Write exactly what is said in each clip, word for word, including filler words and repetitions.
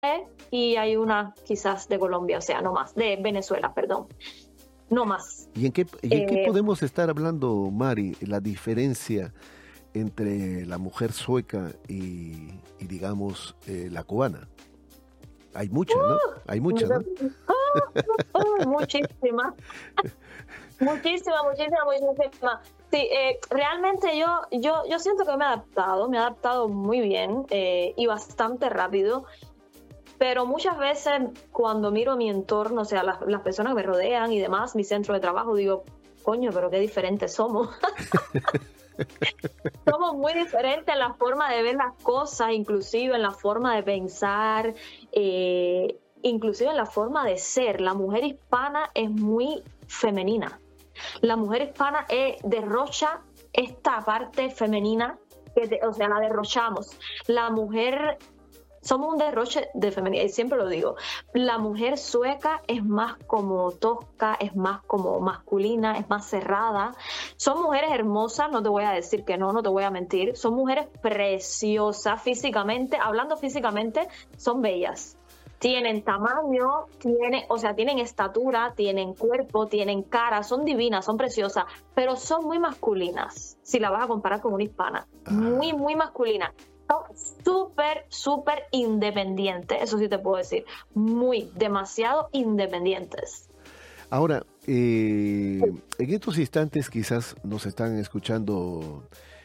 y hay una quizás de Colombia, o sea, no más, de Venezuela, perdón, no más. ¿Y en qué, y en qué Eh, podemos estar hablando, Mari, la diferencia entre la mujer sueca y, y digamos, eh, la cubana? Hay mucha, ¿no? Hay mucha, ¿no? uh, muchísimas, muchísimas, muchísimas, muchísimas. Sí, eh, realmente yo, yo, yo siento que me he adaptado, me he adaptado muy bien eh, y bastante rápido. Pero muchas veces cuando miro mi entorno, o sea, las, las personas que me rodean y demás, mi centro de trabajo, digo, coño, pero qué diferentes somos. Somos muy diferentes en la forma de ver las cosas, inclusive en la forma de pensar, eh, inclusive en la forma de ser. La mujer hispana es muy femenina. La mujer hispana eh, derrocha esta parte femenina, que te- o sea, la derrochamos. La mujer... Somos un derroche de feminidad, y siempre lo digo. La mujer sueca es más como tosca, es más como masculina, es más cerrada. Son mujeres hermosas, no te voy a decir que no, no te voy a mentir. Son mujeres preciosas físicamente, hablando físicamente, son bellas. Tienen tamaño, tienen, o sea, tienen estatura, tienen cuerpo, tienen cara, son divinas, son preciosas, pero son muy masculinas, si la vas a comparar con una hispana. Muy, muy masculina. Son súper, súper independientes, eso sí te puedo decir. Muy, demasiado independientes. Ahora, eh, en estos instantes quizás nos están escuchando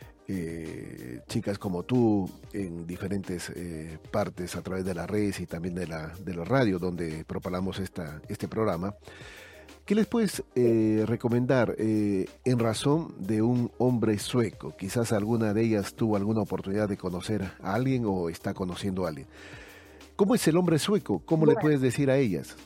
eh, chicas como tú en diferentes eh, partes a través de las redes y también de la, de la radio donde propalamos esta, este programa. ¿Qué les puedes eh, recomendar eh, en razón de un hombre sueco? Quizás alguna de ellas tuvo alguna oportunidad de conocer a alguien o está conociendo a alguien. ¿Cómo es el hombre sueco? ¿Cómo le Bueno, puedes decir a ellas?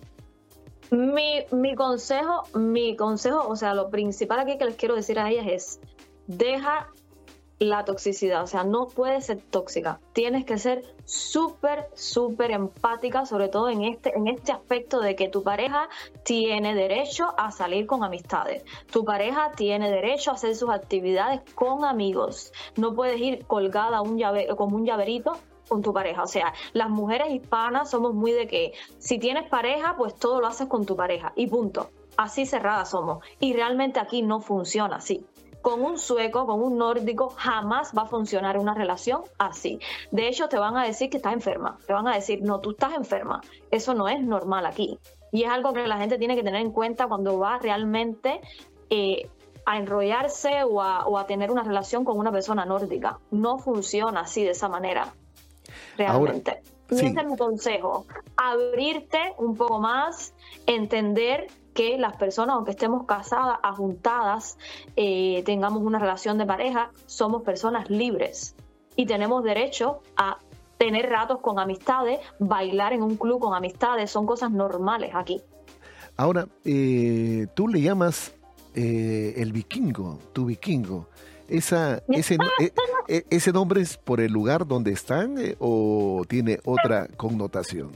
mi, mi consejo, mi consejo, o sea, lo principal aquí que les quiero decir a ellas es, deja la toxicidad, o sea, no puedes ser tóxica, tienes que ser súper, súper empática, sobre todo en este, en este aspecto de que tu pareja tiene derecho a salir con amistades, tu pareja tiene derecho a hacer sus actividades con amigos, no puedes ir colgada un llave, como un llaverito con tu pareja, o sea, las mujeres hispanas somos muy de que si tienes pareja, pues todo lo haces con tu pareja y punto, así cerradas somos, y realmente aquí no funciona así. Con un sueco, con un nórdico, jamás va a funcionar una relación así. De hecho, te van a decir que estás enferma. Te van a decir, no, tú estás enferma. Eso no es normal aquí. Y es algo que la gente tiene que tener en cuenta cuando va realmente eh, a enrollarse o a, o a tener una relación con una persona nórdica. No funciona así, de esa manera, Ahora, realmente. Y ese sí, es mi consejo. Abrirte un poco más, entender que las personas, aunque estemos casadas, ajuntadas, eh, tengamos una relación de pareja, somos personas libres y tenemos derecho a tener ratos con amistades, bailar en un club con amistades, son cosas normales aquí. ahora eh, tú le llamas eh, el vikingo, tu vikingo. Esa, ese, no- eh, eh, ¿Ese nombre es por el lugar donde están eh, o tiene otra connotación?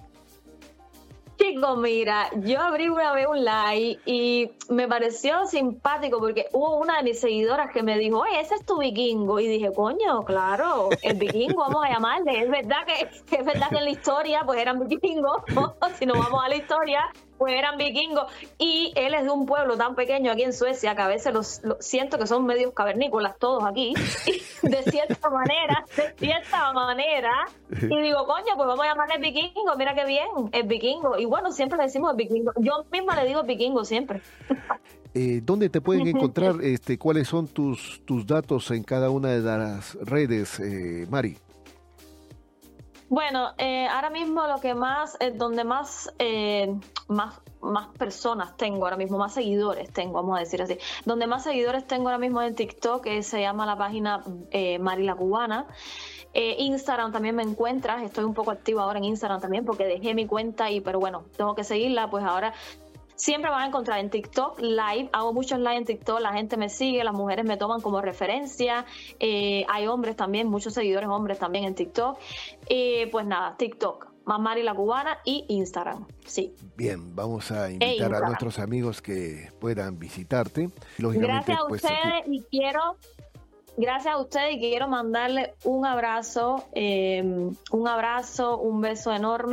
Chico, mira, yo abrí una vez un live y me pareció simpático porque hubo una de mis seguidoras que me dijo, oye, ese es tu vikingo. Y dije, coño, claro, el vikingo, vamos a llamarle. Es verdad que, que es verdad que en la historia pues eran vikingos, si nos vamos a la historia, pues eran vikingos. Y él es de un pueblo tan pequeño aquí en Suecia que a veces los, los siento que son medios cavernícolas todos aquí. Y de cierta manera, de cierta manera. Y digo, coño, pues vamos a llamarle vikingo, mira qué bien, el vikingo. Y bueno, siempre le decimos el vikingo. Yo misma le digo vikingo siempre. Eh, ¿dónde te pueden encontrar? Este, ¿cuáles son tus, tus datos en cada una de las redes, eh, Mari? Bueno, eh, ahora mismo lo que más, eh, donde más, eh, más, más personas tengo ahora mismo, más seguidores tengo, vamos a decir así. Donde más seguidores tengo ahora mismo en TikTok, eh, se llama la página eh, Mari la Cubana. Eh, Instagram también me encuentras, estoy un poco activa ahora en Instagram también porque dejé mi cuenta y, pero bueno, tengo que seguirla, pues ahora siempre van a encontrar en TikTok live, hago muchos live en TikTok, la gente me sigue, las mujeres me toman como referencia, eh, hay hombres también, muchos seguidores hombres también en TikTok, eh, pues nada, TikTok, Mari la Cubana y Instagram, sí. Bien, vamos a E invitar a Instagram. nuestros amigos que puedan visitarte. Gracias Lógicamente, a pues aquí. ustedes y quiero, gracias a ustedes y quiero mandarle un abrazo, eh, un abrazo, un beso enorme.